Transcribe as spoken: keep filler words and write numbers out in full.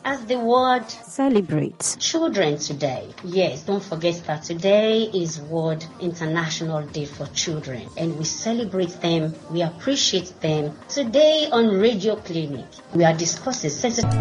as the world celebrates children today. Yes, don't forget that today is World International Day for Children, and we celebrate them, we appreciate them. Today on Radio Clinic, we are discussing sensitive